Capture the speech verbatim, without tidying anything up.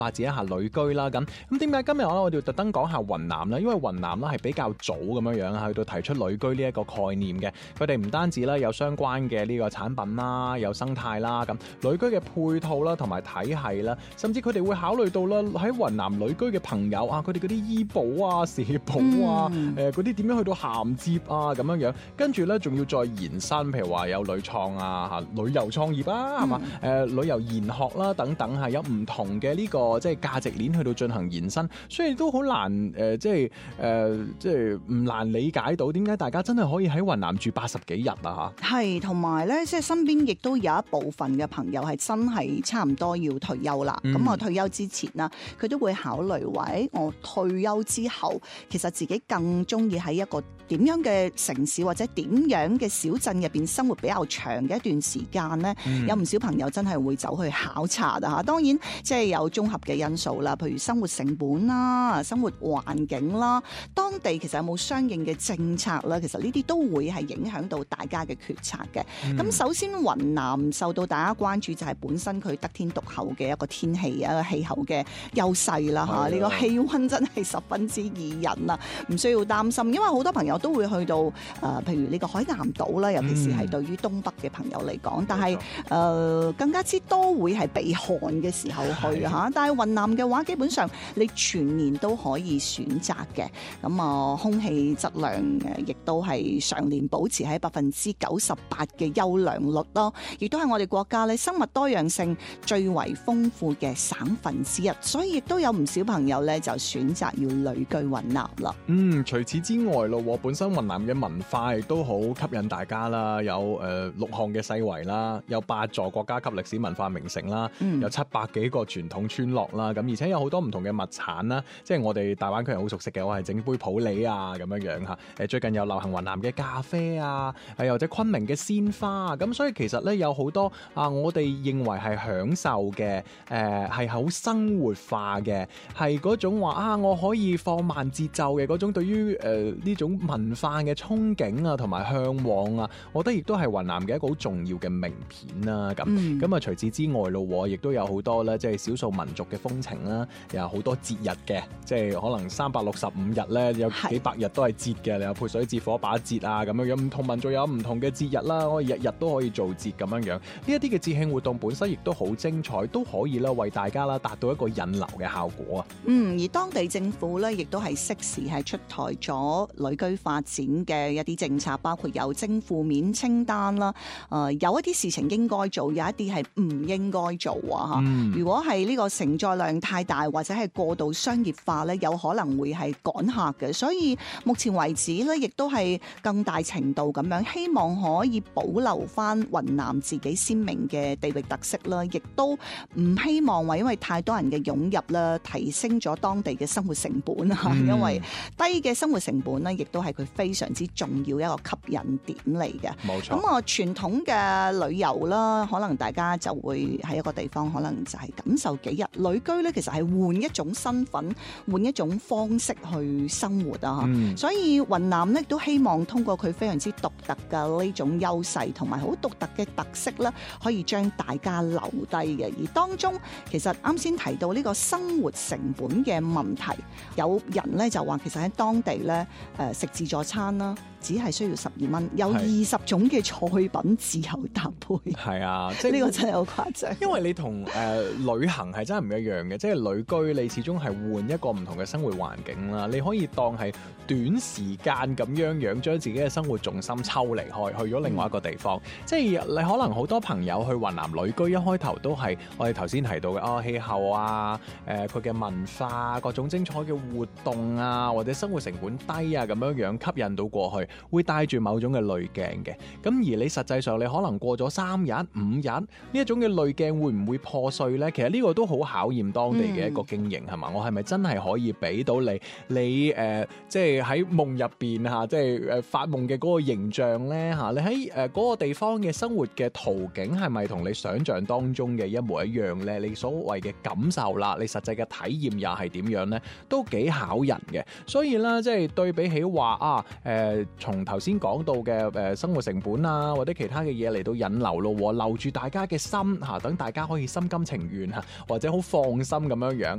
發展一下旅居啦。咁咁點解今日我哋要特登講下雲南呢？因為雲南咧係比較早咁樣樣去到提出旅居呢一個概念嘅。佢哋唔單止咧有相關嘅呢個產品啦，有生態啦，咁旅居嘅配套啦，同埋體系啦，甚至佢哋會考慮到啦喺雲南旅居嘅朋友啊，佢哋嗰啲醫保啊、社保啊、誒嗰啲點樣去到銜接啊咁樣樣，跟住咧仲要再延伸，譬如話有旅創啊、嚇旅遊創業啊，係嘛、嗯？誒、呃、旅遊研學啦等等係有唔同嘅呢、這個即係價值鏈去到進行延伸，所以都好難誒、呃，即係誒、呃，即係唔難理解到點解大家真係可以喺雲南住八十幾日啊嚇。 係，同埋咧，即係身邊亦都有一部分嘅朋友係真係差唔多要退休啦。咁啊、嗯，退休之前啦，佢都會考慮話，誒，我退休之後，其實自己更中意喺一個點樣嘅城市或者點樣嘅小鎮入邊生活比較長嘅一段時間咧。嗯、有唔少朋友真係會走去考察啊嚇。當然，即係有綜合嘅因素啦，譬如生活成本啦、生活環境啦，當地其實有冇相應嘅政策啦，其實呢啲都會係影響到大家嘅決策嘅。咁、嗯、首先雲南受到大家關注就係本身佢得天獨厚嘅一個天氣啊、氣候嘅優勢啦嚇，呢個氣溫真係十分之宜人啊，唔需要擔心。因為好多朋友都會去到誒、呃，譬如呢個海南島啦，尤其是係對於東北嘅朋友嚟講，嗯、但係誒、呃、更加之多會係避寒嘅時候去嚇。但係雲南嘅話，基本上你全年都可以選擇嘅。咁啊，空氣質量誒亦都係常年保持喺百分之九十八嘅優良率咯，亦都係我哋國家咧生物多樣性最為豐富嘅省份之一，所以亦都有唔少朋友咧就選擇要旅居雲南啦。 嗯，除此之外咯，本身雲南嘅文化亦都好吸引大家啦，有誒、呃、六項嘅世遺啦，有八座國家級歷史文化名城啦，嗯、有七百幾個傳統村落啦，咁而且有好多唔同嘅物產啦，即係我哋大灣區人好熟悉嘅，我係整杯普洱啊咁樣樣嚇。誒最近又流行雲南嘅咖啡啊，誒又或者昆明嘅鮮花啊，咁所以其實咧有好多啊，我哋認為係享受嘅，誒係好生活化嘅，係嗰種話啊，我可以放慢節奏嘅嗰種對於誒呢種文化嘅憧憬啊，同埋嚮往啊，我覺得亦都係雲南嘅一個好重要嘅名片啦。咁咁啊，除此之外咯，亦都有好多咧，即係少數民族嘅風情啦，又有好多節日嘅，即係可能三百六十五日咧，有幾百日都係節嘅，你有潑水節、火把節啊咁樣樣，唔同民族有唔同嘅節日啦，我日日都可以做節咁樣樣。呢一啲嘅節慶活動本身亦都好精彩，都可以啦為大家啦達到一個引流嘅效果啊。 嗯，而當地政府咧亦都係適時係出台咗旅居發展嘅一啲政策，包括有徵負面清單啦。誒、呃，有一啲事情應該做，有一啲係唔應該做啊。嚇、嗯，如果係呢個承載量太大或者係過度商業化咧，有可能會係趕客嘅。所以目前為止咧，亦都係更大程度咁樣希望可以保留翻雲南自己鮮明嘅地域特色啦，亦都唔希望話因為太多人嘅湧入啦，提升咗當地嘅生活成本啊。嗯、因為低嘅生活成本咧，亦都係佢非常之重要一個吸引點嚟嘅。 冇錯。 咁啊，傳統嘅旅遊啦，可能大家就會喺一個地方，可能就係感受幾日。旅居咧，其實係換一種身份，換一種方式去生活啊。嗯、所以雲南咧都希望通過佢非常之獨特嘅呢種優勢同埋好獨特嘅特色咧，可以將大家留低嘅。而當中其實啱先提到呢個生活成本嘅問題，有人咧就話其實喺當地咧誒食自助餐啦，只係需要十二蚊，有二十種嘅菜品自由搭配。 係啊，即係呢個真係好誇張。因為你同誒、呃、旅行係真係唔一樣嘅，即係旅居你始終係換一個唔同嘅生活環境啦。你可以當係短時間咁樣樣將自己嘅生活重心抽離開，去咗另外一個地方。嗯、即係你可能好多朋友去雲南旅居，一開頭都係我哋頭先提到嘅啊氣候啊，誒佢嘅文化各種精彩嘅活動啊，或者生活成本低啊咁樣樣吸引到過去。會帶住某種嘅濾鏡嘅，咁而你實際上你可能過咗三日五日呢一種嘅濾鏡會唔會破碎呢？其實呢個都好考驗當地嘅一個經營係嘛、嗯？我係咪真係可以俾到你你誒、呃、即係喺夢入邊嚇，即係誒發夢嘅嗰個形象呢？嚇？你喺誒嗰個地方嘅生活嘅途徑係咪同你想象當中嘅一模一樣呢？你所謂嘅感受啦，你實際嘅體驗又係點樣呢？都幾考人嘅。所以咧，即係對比起話啊誒從頭先講到嘅誒、呃、生活成本啊，或者其他嘅嘢嚟到引流咯，留住大家嘅心嚇，等、啊、大家可以心甘情願嚇、啊，或者好放心咁樣樣